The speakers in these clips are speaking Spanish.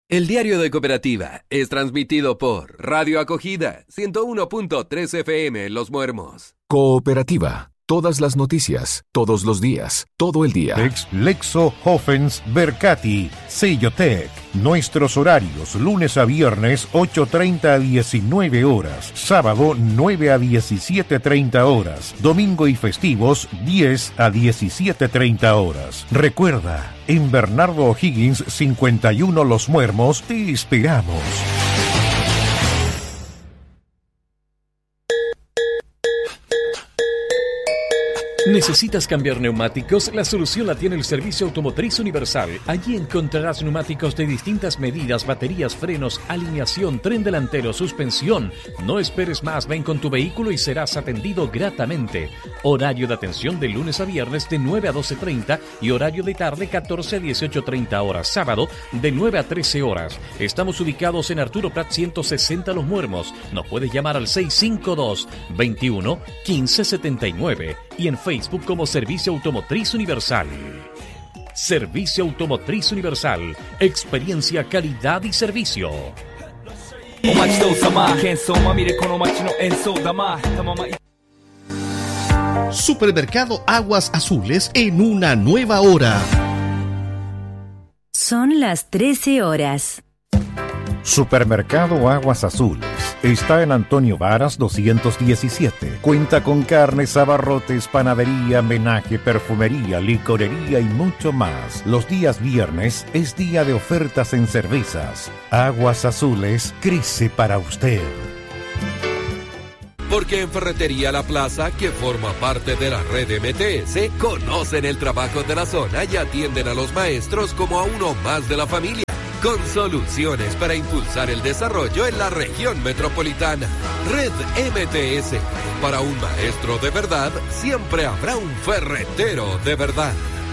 El Diario de Cooperativa es transmitido por Radio Acogida 101.3 FM en Los Muermos. Cooperativa. Todas las noticias, todos los días, todo el día. Lexo Hoffens Bercati, Sellotec. Nuestros horarios, lunes a viernes, 8:30 a 19 horas. Sábado, 9 a 17:30 horas. Domingo y festivos, 10 a 17:30 horas. Recuerda, en Bernardo O'Higgins, 51 Los Muermos, te esperamos. ¿Necesitas cambiar neumáticos? La solución la tiene el Servicio Automotriz Universal. Allí encontrarás neumáticos de distintas medidas, baterías, frenos, alineación, tren delantero, suspensión. No esperes más, ven con tu vehículo y serás atendido gratamente. Horario de atención de lunes a viernes de 9 a 12:30 y horario de tarde 14 a 18:30 horas. Sábado de 9 a 13 horas. Estamos ubicados en Arturo Prat 160 Los Muermos. Nos puedes llamar al 652 21 15 79 y en Facebook como Servicio Automotriz Universal. Servicio Automotriz Universal. Experiencia, calidad y servicio. Supermercado Aguas Azules en una nueva hora. Son las 13 horas. Supermercado Aguas Azules está en Antonio Varas 217. Cuenta con carnes, abarrotes, panadería, menaje, perfumería, licorería y mucho más. Los días viernes es día de ofertas en cervezas. Aguas Azules crece para usted. Porque en Ferretería La Plaza, que forma parte de la red MTS, conocen el trabajo de la zona y atienden a los maestros como a uno más de la familia, con soluciones para impulsar el desarrollo en la región metropolitana. Red MTS. Para un maestro de verdad, siempre habrá un ferretero de verdad.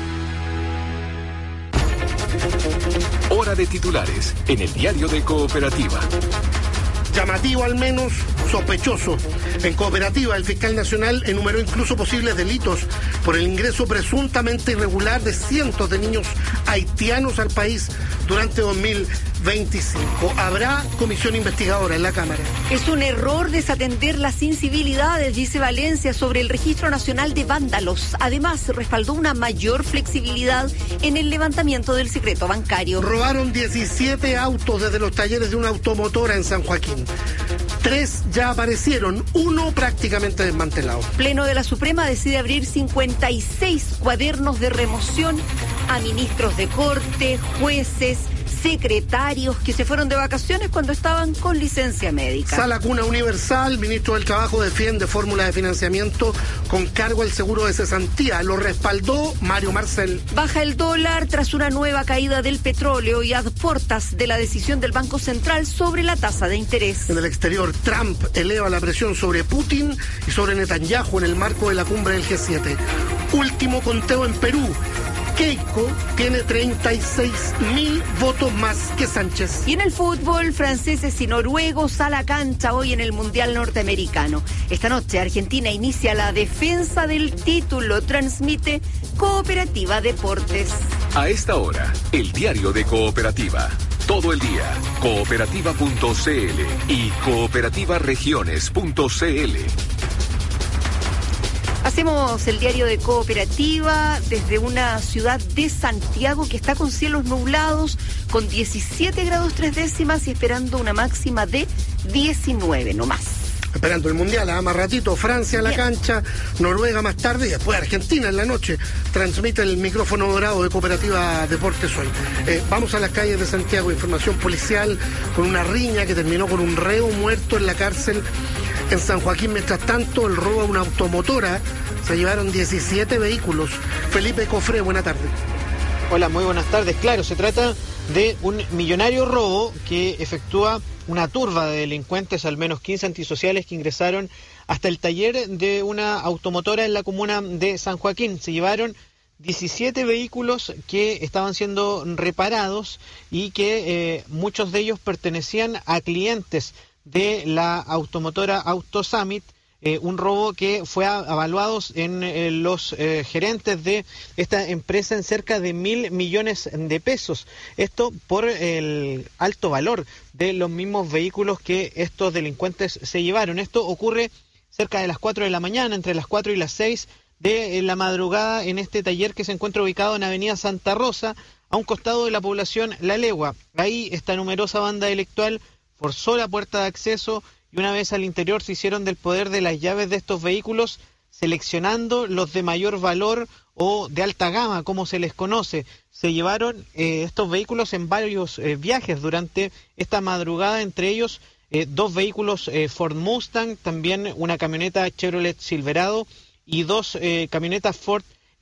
Hora de titulares en el Diario de Cooperativa. Llamativo, al menos sospechoso. En Cooperativa, el fiscal nacional enumeró incluso posibles delitos por el ingreso presuntamente irregular de cientos de niños haitianos al país durante 2025. Habrá comisión investigadora en la Cámara. Es un error desatender las incivilidades, dice Valencia, sobre el Registro Nacional de Vándalos. Además, respaldó una mayor flexibilidad en el levantamiento del secreto bancario. Robaron 17 autos desde los talleres de una automotora en San Joaquín. 3 ya aparecieron, 1 prácticamente desmantelado. Pleno de la Suprema decide abrir 56 cuadernos de remoción a ministros de corte, jueces, secretarios que se fueron de vacaciones cuando estaban con licencia médica. Sala Cuna Universal, ministro del Trabajo defiende fórmula de financiamiento con cargo al seguro de cesantía. Lo respaldó Mario Marcel. Baja el dólar tras una nueva caída del petróleo y a portas de la decisión del Banco Central sobre la tasa de interés. En el exterior, Trump eleva la presión sobre Putin y sobre Netanyahu en el marco de la cumbre del G7. Último conteo en Perú. Keiko tiene 36.000 votos más que Sánchez. Y en el fútbol, franceses y noruegos a la cancha hoy en el Mundial Norteamericano. Esta noche Argentina inicia la defensa del título, transmite Cooperativa Deportes. A esta hora, el Diario de Cooperativa. Todo el día, cooperativa.cl y cooperativaregiones.cl. Hacemos el Diario de Cooperativa desde una ciudad de Santiago que está con cielos nublados, con 17 grados 3 décimas y esperando una máxima de 19, no más. Esperando el Mundial, más ratito, Francia a la cancha, Noruega más tarde y después Argentina en la noche. Transmite el micrófono dorado de Cooperativa Deportes hoy. Vamos a las calles de Santiago, información policial con una riña que terminó con un reo muerto en la cárcel en San Joaquín. Mientras tanto, el robo a una automotora, se llevaron 17 vehículos. Felipe Cofré, buena tarde. Hola, muy buenas tardes. Claro, se trata de un millonario robo que efectúa una turba de delincuentes, al menos 15 antisociales que ingresaron hasta el taller de una automotora en la comuna de San Joaquín. Se llevaron 17 vehículos que estaban siendo reparados y que muchos de ellos pertenecían a clientes de la automotora Auto Summit un robo que fue evaluado en los gerentes de esta empresa en cerca de 1.000 millones de pesos. Esto por el alto valor de los mismos vehículos que estos delincuentes se llevaron. Esto ocurre cerca de las 4 de la mañana, entre las 4 y las 6 de la madrugada, en este taller que se encuentra ubicado en Avenida Santa Rosa, a un costado de la población La Legua. Ahí esta numerosa banda delictual forzó la puerta de acceso y una vez al interior se hicieron del poder de las llaves de estos vehículos, seleccionando los de mayor valor o de alta gama, como se les conoce. Se llevaron estos vehículos en varios viajes durante esta madrugada, entre ellos 2 vehículos Ford Mustang, también una camioneta Chevrolet Silverado y 2 camionetas Ford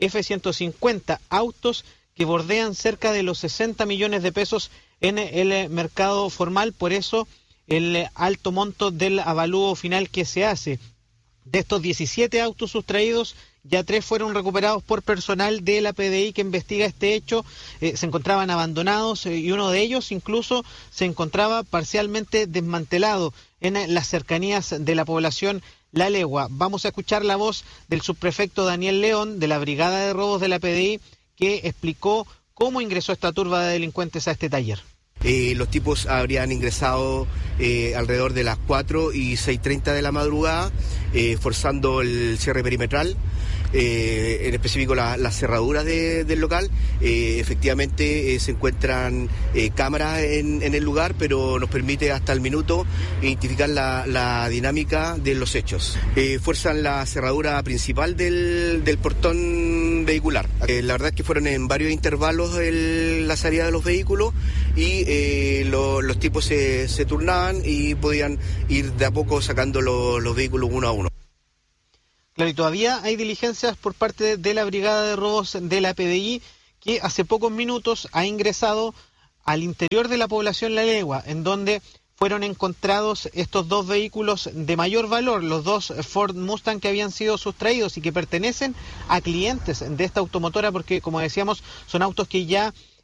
F-150, autos que bordean cerca de los 60 millones de pesos en el mercado formal. Por eso el alto monto del avalúo final que se hace. De estos 17 autos sustraídos, ya 3 fueron recuperados por personal de la PDI que investiga este hecho. Se encontraban abandonados y uno de ellos incluso se encontraba parcialmente desmantelado en las cercanías de la población La Legua. Vamos a escuchar la voz del subprefecto Daniel León de la Brigada de Robos de la PDI, que explicó cómo ingresó esta turba de delincuentes a este taller. Los tipos habrían ingresado alrededor de las 4 y 6:30 de la madrugada, forzando el cierre perimetral, en específico las cerraduras del local. Efectivamente se encuentran cámaras en el lugar, pero nos permite hasta el minuto identificar la dinámica de los hechos. Fuerzan la cerradura principal del portón vehicular. La verdad es que fueron en varios intervalos la salida de los vehículos y los tipos se turnaban y podían ir de a poco sacando los vehículos uno a uno. Claro, y todavía hay diligencias por parte de la Brigada de Robos de la PDI, que hace pocos minutos ha ingresado al interior de la población La Legua, en donde fueron encontrados estos 2 vehículos de mayor valor, los 2 Ford Mustang que habían sido sustraídos y que pertenecen a clientes de esta automotora, porque, como decíamos, son autos que ya